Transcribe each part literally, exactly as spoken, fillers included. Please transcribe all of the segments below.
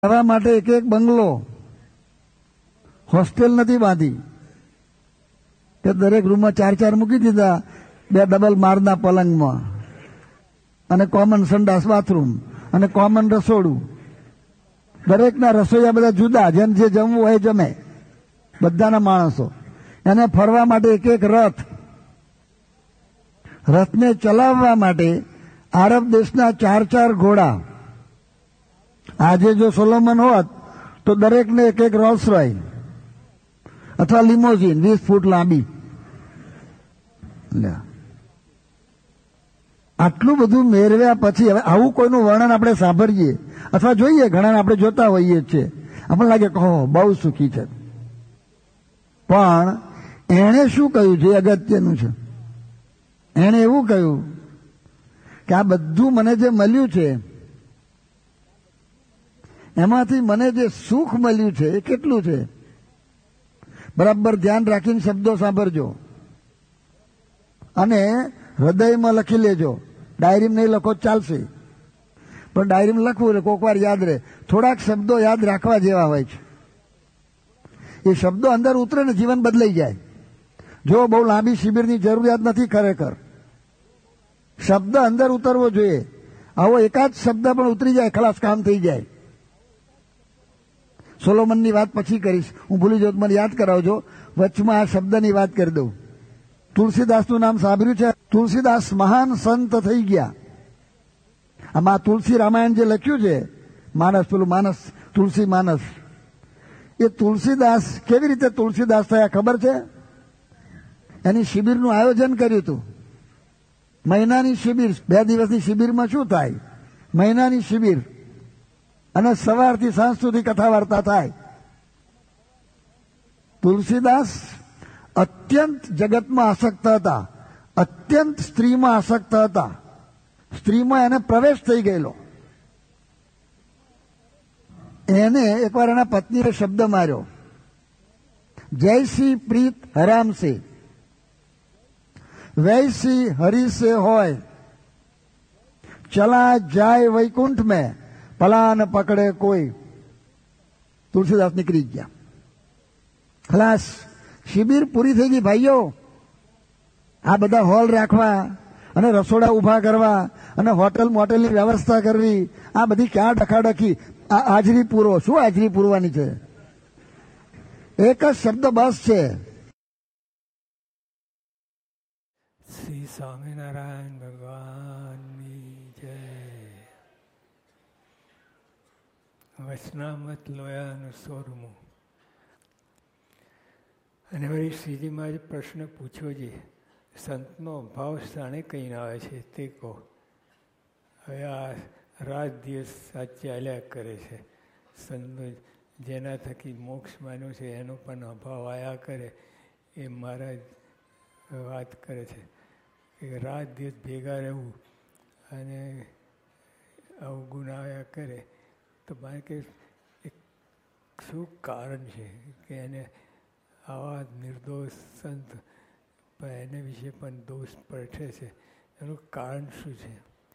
રહેવા માટે એક એક બંગલો, હોસ્ટેલ નથી બાંધી કે દરેક રૂમમાં ચાર ચાર મૂકી દીધા, બે ડબલ મારના પલંગમાં, અને કોમન સંડાસ બાથરૂમ અને કોમન રસોડું. દરેકના રસોઈયા બધા જુદા, જેમ જે જમવું હોય જમે, બધાના માણસો. એને ફરવા માટે એક એક રથ, રથને ચલાવવા માટે આરબ દેશના ચાર ચાર ઘોડા. આજે જો સોલોમન હોત તો દરેકને એક એક રોલ્સ રોય અથવા લિમોઝીન વીસ ફૂટ લાંબી. આટલું બધું મેળવ્યા પછી હવે આવું કોઈનું વર્ણન આપણે સાંભળીએ અથવા જોઈએ, ઘણા આપણે જોતા હોઈએ છીએ, આપણને લાગે કહો બહુ સુખી છે. પણ એણે શું કહ્યું છે અગત્યનું છે. એણે એવું કહ્યું કે આ બધું મને જે મળ્યું છે એમાંથી મને જે સુખ મળ્યું છે એ કેટલું છે. બરાબર ધ્યાન રાખીને શબ્દો સાંભળજો અને હૃદયમાં લખી લેજો. ડાયરીમાં નહીં લખો ચાલશે, પણ ડાયરીમાં લખવું એટલે કોક વાર યાદ રહે. થોડાક શબ્દો યાદ રાખવા જેવા હોય છે. એ શબ્દો અંદર ઉતરે ને જીવન બદલાઈ જાય. જો બહુ લાંબી શિબિરની જરૂરિયાત નથી, ખરેખર શબ્દ અંદર ઉતરવો જોઈએ. આવો એકાદ શબ્દ પણ ઉતરી જાય, ખલાસ કામ થઈ જાય. સોલોમનની વાત પછી કરીશ, હું ભૂલી જાઉં મને યાદ કરાવજો. વચમાં આ શબ્દની વાત કરી દઉં. તુલસીદાસનું નામ સાંભળ્યું છે? તુલસીદાસ મહાન સંત થઈ ગયા. આમાં તુલસી રામાયણ જે લખ્યું છે, માનસ, પેલું માનસ, તુલસી માનસ, એ તુલસીદાસ કેવી રીતે તુલસીદાસ થયા ખબર છે? એની શિબિરનું આયોજન કર્યું હતું. મહિનાની શિબિર, બે દિવસની શિબિરમાં શું થાય? મહિનાની શિબિર, અને સવારથી સાંજ સુધી કથા વાર્તા થાય. તુલસીદાસ અત્યંત જગતમાં આસક્ત હતા, અત્યંત સ્ત્રીમાં આસક્ત હતા. સ્ત્રીમાં એને પ્રવેશ થઈ ગયેલો. એને એકવાર એના પત્નીએ શબ્દ માર્યો, જૈસી પ્રીત હરામ સે વૈસી હરી સે હોય, ચલા જાય વૈકુંઠ મેં પલાન પકડે કોઈ. તુલસીદાસ નીકળી ગયા. ખલાસ, શિબિર પૂરી થઈ ગઈ ભાઈઓ. આ બધા હોલ રાખવા અને રસોડા ઉભા કરવા અને હોટલ મોટેલની વ્યવસ્થા કરવી, આ બધી ક્યાં ડખાડખી. આ હાજરી પૂરો, શું હાજરી પૂરવાની છે? એક જ શબ્દ બસ છે. શ્રી સ્વામિનારાયણ ભગવાનની જય. વચનામત લોયાનું સોરમું. અને વળી શ્રીજીમાં જે પ્રશ્ન પૂછ્યો છે, સંતનો ભાવ શાણે કહીને આવે છે તે કહો. હવે આ રાત દિવસ આ ચાલ્યા કરે છે. સંતો જેના થકી મોક્ષ માન્યો છે એનો પણ અભાવ આયા કરે. એ મહારાજ વાત કરે છે કે રાત દિવસ ભેગા રહેવું અને અવગુણ આવ્યા કરે, તો મારે કે એક શું કારણ છે કે એને આવા નિર્દોષ સંત પણ એને વિશે પણ દોષ પડે છે, એનું કારણ શું છે?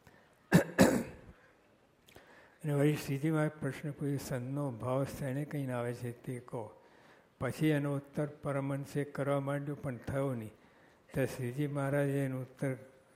અને વળી શ્રીજીમાં પ્રશ્ન પૂછ્યો, સંતનો ભાવ શેને કહીને આવે છે તે કહો. પછી એનો ઉત્તર પરમહંસે કરવા માંડ્યો પણ થયો નહીં. તો શ્રીજી મહારાજે એનો ઉત્તર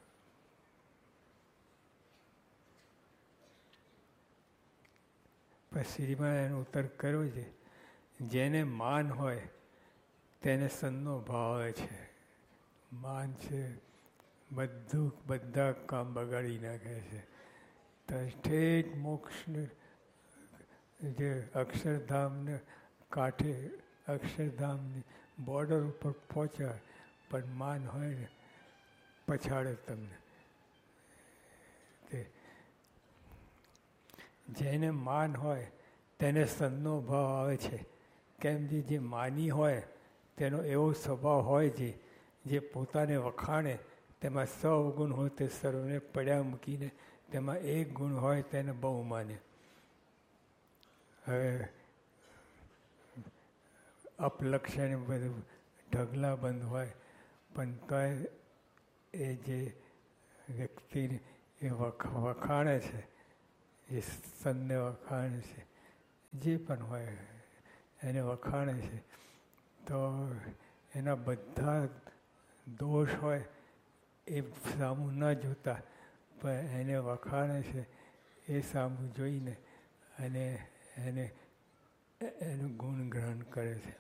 પછી શ્રીજીમાં એનો ઉત્તર કર્યો છે, જેને માન હોય તેને સંતનો ભાવ આવે છે. માન છે બધું, બધા કામ બગાડી નાખે છે. ઠેઠ મોક્ષને જે અક્ષરધામને કાંઠે, અક્ષરધામની બોર્ડર ઉપર પહોંચ્યા, પણ માન હોય ને પછાડે તમને. તે જેને માન હોય તેને સંતનો ભાવ આવે છે. કેમ કે જે માની હોય તેનો એવો સ્વભાવ હોય છે, જે પોતાને વખાણે તેમાં સૌ ગુણ હોય તે સર્વને પડ્યા મૂકીને તેમાં એક ગુણ હોય તેને બહુ માને. હવે અપલક્ષણે બધું ઢગલા બંધ હોય, પણ તોય એ જે વ્યક્તિને એ વખાણે છે, એ સંતને વખાણે છે, જે પણ હોય એને વખાણે છે. તો એના બધા દોષ હોય એ સામું ન જોતા પણ એને વખાણે છે એ સામું જોઈને અને એને એનું ગુણગ્રહણ કરે છે.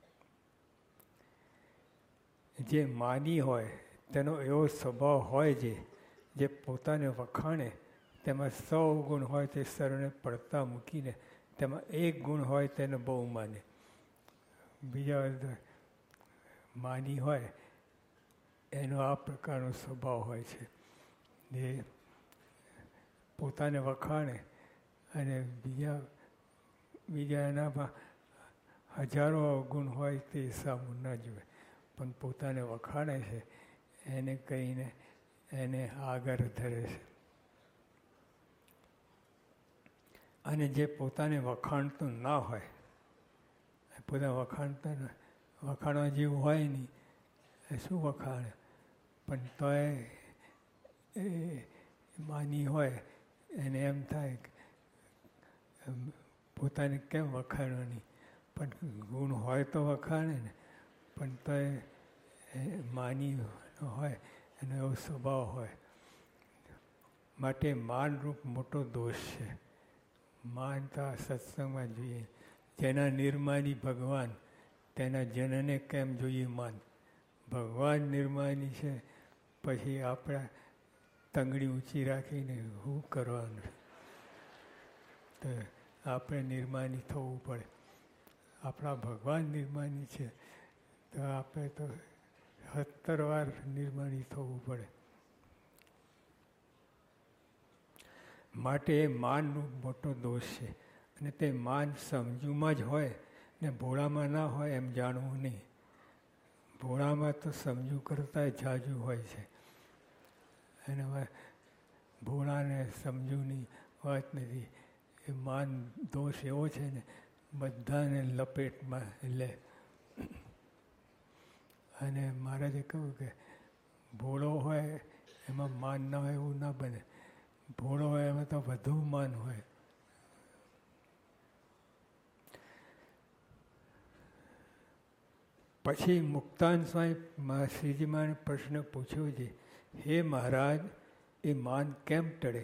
જે માની હોય તેનો એવો સ્વભાવ હોય જે જે પોતાને વખાણે તેમાં સો ગુણ હોય તે સર્વને પડતા મૂકીને તેમાં એક ગુણ હોય તેને બહુ માને. બીજા માની હોય એનો આ પ્રકારનો સ્વભાવ હોય છે. જે પોતાને વખાણે અને બીજા બીજા એનામાં હજારો ગુણ હોય તે સામું ન જુએ પણ પોતાને વખાણે છે એને કહીને એને આગળ ધરે છે. અને જે પોતાને વખાણતું ના હોય, પોતાને વખાણતા વખાણવા જેવું હોય નહીં, એ શું વખાણે? પણ તોય એ માની હોય એને એમ થાય કે પોતાને કેમ વખાણવાની, પણ ગુણ હોય તો વખાણે ને. પણ તોય માની હોય એનો એવો સ્વભાવ હોય. માટે માનરૂપ મોટો દોષ છે. માન તો આ સત્સંગમાં જોઈએ. જેના નિર્માની ભગવાન તેના જનને કેમ જોઈએ માન? ભગવાન નિર્માની છે પછી આપણા તંગડી ઊંચી રાખીને શું કરવાનું? તો આપણે નિર્માની થવું પડે. આપણા ભગવાન નિર્માની છે તો આપણે તો સત્તર વાર નિર્માની થવું પડે. માટે એ માનનો મોટો દોષ છે. અને તે માન સમજુમાં જ હોય ને ભોળામાં ના હોય એમ જાણવું નહીં. ભોળામાં તો સમજુ કરતાં જાજુ હોય છે. એનામાં ભોળાને સમજુની વાત નથી. એ માન દોષ એવો છે ને બધાને લપેટમાં લે. અને મહારાજે કહ્યું કે ભોળો હોય એમાં માન ના હોય એવું ના બને. ભોળો હોય એમાં તો વધુ માન હોય. પછી મુક્તાન સ્વામી શ્રીજી મહારાજે પ્રશ્ન પૂછ્યો છે, હે મહારાજ, એ માન કેમ ટળે?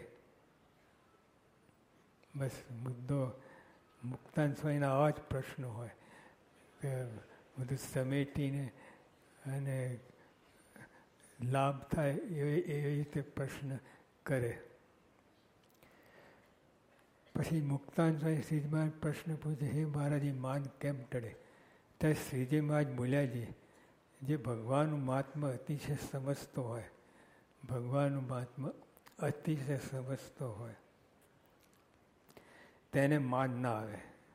બસ મુદ્દો મુક્તાન સ્વામીના આવા જ પ્રશ્નો હોય કે બધું સમેટીને અને લાભ થાય એવી એવી રીતે પ્રશ્ન કરે. પછી મુક્તાન સ્વામી શ્રીજી મહારાજ પ્રશ્ન પૂછે, હે મહારાજ, એ માન કેમ ટળે? ત્યારે શ્રીજી મહારાજ બોલ્યા છે, જે ભગવાનનું મહાત્મા અતિશય સમજતો હોય, ભગવાનનું મહાત્મા અતિશય સમજતો હોય તેને માન ના આવે.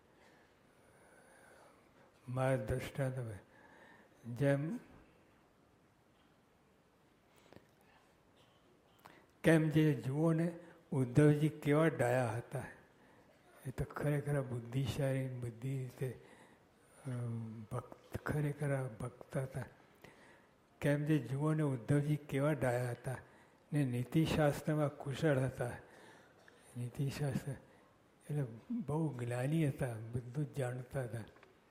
મારા દ્રષ્ટાંત હવે જેમ કેમ જે જુઓ ને ઉદ્ધવજી કેવા ડાયા હતા. એ તો ખરેખર બુદ્ધિશાળી બુદ્ધિ રીતે ભક્ત ખરેખર ભક્ત હતા. કેમ જે જુઓ ને ઉદ્ધવજી કેવા ડાયા હતા ને નીતિશાસ્ત્રમાં કુશળ હતા. નીતિશાસ્ત્ર એટલે બહુ જ્ઞાની હતા, બધું જ જાણતા હતા.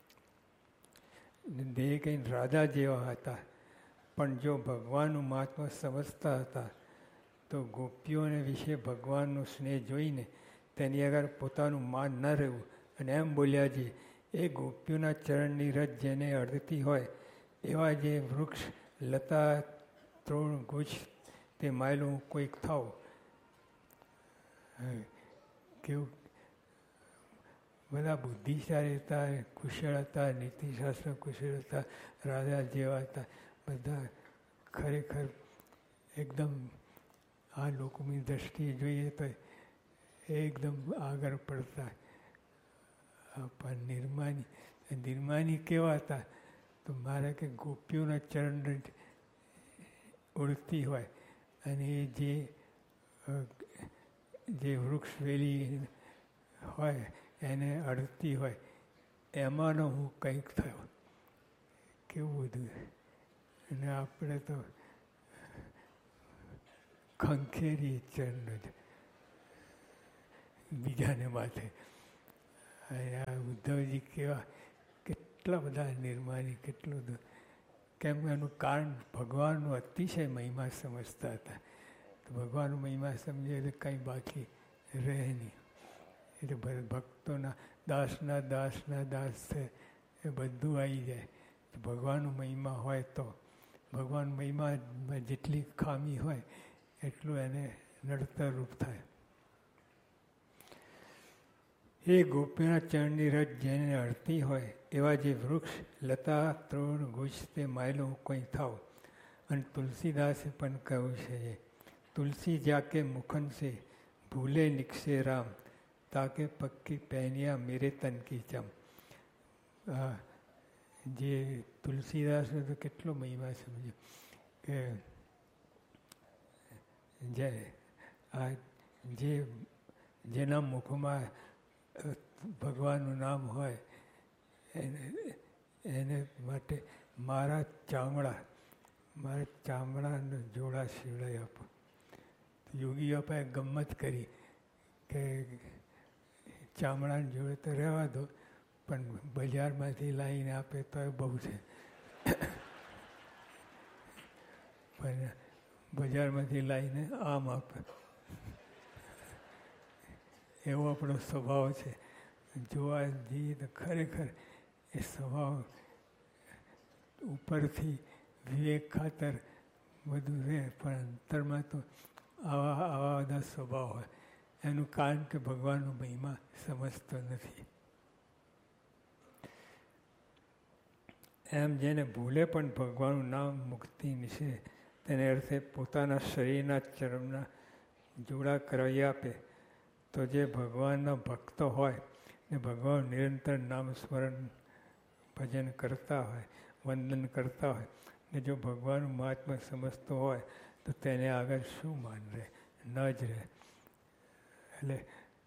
દેહ કંઈ રાજા જેવા હતા. પણ જો ભગવાનનું મહાત્મા સમજતા હતા તો ગોપીઓને વિશે ભગવાનનો સ્નેહ જોઈને તેની આગળ પોતાનું માન ન રહેવું અને એમ બોલ્યા છે, એ ગોપીઓના ચરણની રજ જેને અડતી હોય એવા જે વૃક્ષ લતા તૃણ ગુચ્છ તે માયલું કોઈક થાવ. કેવું બધા બુદ્ધિશાળી હતા, કુશળ હતા, નીતિશાસ્ત્ર કુશળ હતા, રાજા જેવા હતા. બધા ખરેખર એકદમ આ લોકોની દ્રષ્ટિએ જોઈએ તો એકદમ આગળ પડતા. પણ નિર્માની નિર્માની કેવા હતા તો મારે કે ગોપીઓના ચરણ ઉડતી હોય અને એ જે જે વૃક્ષ વેલી હોય એને અડતી હોય એમાંનો હું કંઈક થયો. કેવું બધું. અને આપણે તો ખંખેરી ચરણ જ બીજાને માથે. આ ઉદ્ધવજી કેવા કેટલા બધા નિર્માની, કેટલું બધું, કેમ કે એનું કારણ ભગવાનનો અતિશય મહિમા સમજતા હતા. તો ભગવાનનો મહિમા સમજે એટલે કંઈ બાકી રહે નહીં. એટલે ભક્તોના દાસના દાસના દાસ છે એ બધું આવી જાય. ભગવાનનો મહિમા હોય તો ભગવાન મહિમામાં જેટલી ખામી હોય એટલું એને નડતરરૂપ થાય. એ ગોપીના ચરણની રજ જેને અડતી હોય એવા જે વૃક્ષ લતા તૃણ ગુચ્છ તે માયલો કોઈ થાવ. અને તુલસીદાસે પણ કહ્યું છે, તુલસી જાકે મુખન સે ભૂલે નિક્ષે રામ, તાકે પક્કી પહેનિયા મેરે તન કી ચમ. જે તુલસીદાસનો તો કેટલો મહિમા સમજ્યો કે જે આ જે જેના મુખમાં ભગવાનનું નામ હોય એને એને માટે મારા ચામડા મારા ચામડાના જોડા સીવડાવી આપો. યોગી બાપાએ ગમ્મત કરી કે ચામડાના જોડે તો રહેવા દો, પણ બજારમાંથી લાવીને આપે તો એ બહુ છે. પણ બજારમાંથી લાવીને આમ આપે એવો આપણો સ્વભાવ છે. જોવા જઈએ તો ખરેખર એ સ્વભાવ ઉપરથી વિવેક ખાતર બધું રહે, પણ અંતરમાં તો આવા આવા બધા સ્વભાવ હોય. એનું કારણ કે ભગવાનનો મહિમા સમજતો નથી. એમ જેને ભૂલે પણ ભગવાનનું નામ મુક્તિ નિશે, તેને અર્થે પોતાના શરીરના ચરમના જોડા કરાવી આપે. તો જે ભગવાનના ભક્તો હોય ને ભગવાન નિરંતર નામ સ્મરણ ભજન કરતા હોય, વંદન કરતા હોય, ને જો ભગવાનનું મહાત્મા સમજતો હોય તો તેને આગળ શું માન રહે? ન જ રહે. એટલે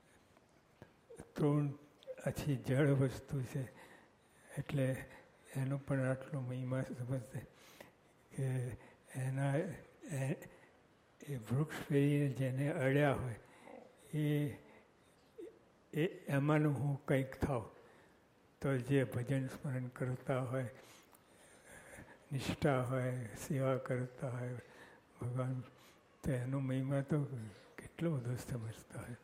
તૃણ આછી જળ વસ્તુ છે, એટલે એનો પણ આટલો મહિમા સમજશે કે એના એ વૃક્ષ ફેરીને જેને અડ્યા હોય એ એ એમાંનું હું કંઈક થાવ. તો જે ભજન સ્મરણ કરતા હોય, નિષ્ઠા હોય, સેવા કરતા હોય ભગવાન, તો એનો મહિમા તો કેટલો બધો સમજતા હોય.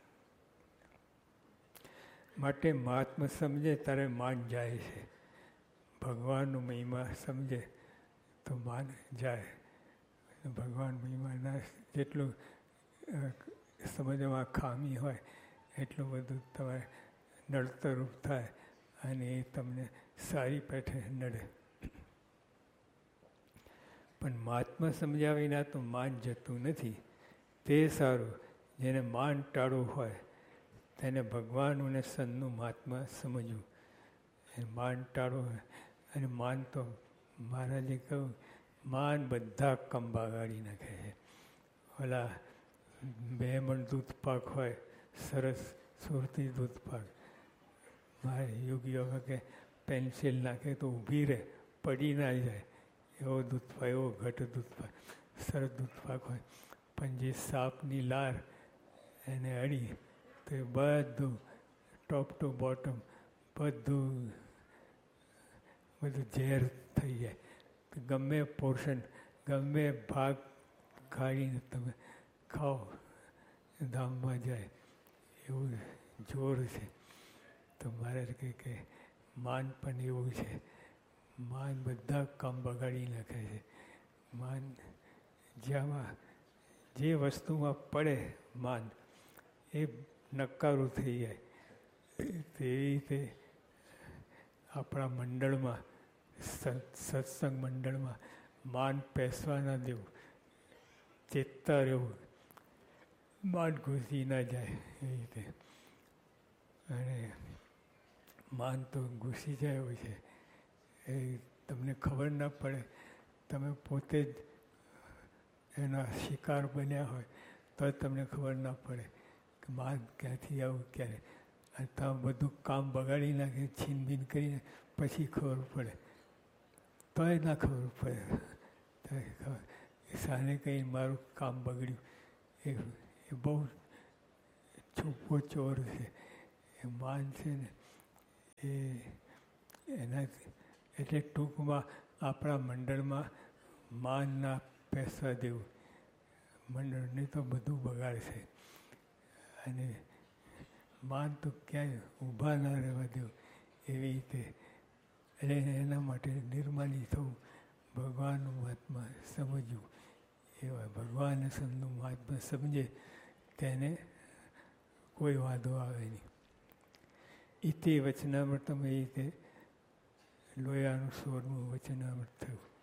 માટે મહાત્મા સમજે ત્યારે માન જાય છે. ભગવાનનો મહિમા સમજે તો માન જાય. ભગવાન મહિમાના જેટલું સમજવામાં ખામી હોય એટલું બધું તમારે નડતરરૂપ થાય અને એ તમને સારી પેઠે નડે. પણ મહાત્મા સમજ્યા વિના તો માન જતું નથી. તે સારું. જેને માન ટાળવું હોય તેને ભગવાન અને સંતનું મહાત્મા સમજવું. માન ટાળવું હોય, અને માન તો મહારાજે કહ્યું માન બધા કમ બગાડી નાખે છે. ઓલા બે મણ દૂધ પાક હોય, સરસ સુરતી દૂધ પાક, મારે યોગીઓ કે પેન્સિલ નાખે તો ઊભી રહે, પડી ના જાય એવો દૂધ પાક, એવો ઘટ દૂધ પાક, સરસ દૂધ પાક હોય. પણ જે સાપની લાર એને અડી તો એ બધું ટોપ ટુ બોટમ બધું બધું ઝેર થઈ જાય. તો ગમે પોર્શન, ગમે ભાગ કાઢીને તમે ખાઓ ધામમાં જાય એવું જોર છે. તો મારે કહે કે માન પણ એવું છે. માન બધા કામ બગાડી નાખે છે. માન જ્યાંમાં જે વસ્તુમાં પડે માન એ નકારું થઈ જાય. તેવી રીતે આપણા મંડળમાં, સત્સંગ મંડળમાં માન પેસવા ના દેવું, ચેતતા રહેવું, માન ઘૂસી ના જાય એ રીતે. અને માન તો ઘૂસી જાય એવું છે, એ તમને ખબર ના પડે. તમે પોતે જ એના શિકાર બન્યા હોય તો તમને ખબર ના પડે કે માન ક્યાંથી આવું ક્યારે. અને તમે બધું કામ બગાડી નાખે, છીનબીન કરીને પછી ખબર પડે. તોય ના ખબર પડે. તો ખબર સાને કંઈ મારું કામ બગડ્યું. એ એ બહુ છુપો ચોર છે. એ માન છે ને એ એના એટલે ટૂંકમાં આપણા મંડળમાં માન ના પેસવા દેવું, મંડળને તો બધું બગાડશે. અને માન તો ક્યાંય ઊભા ના રહેવા દેવું એવી રીતે. એટલે એના માટે નિર્માલી થવું, ભગવાનનું મહાત્મા સમજવું. એવા ભગવાન સંતનું મહાત્મા સમજે તેને કોઈ વાંધો આવે નહીં. ઇતિ વચનામૃતમ એ રીતે લોયાનું સોળમું વચનામૃત થયું.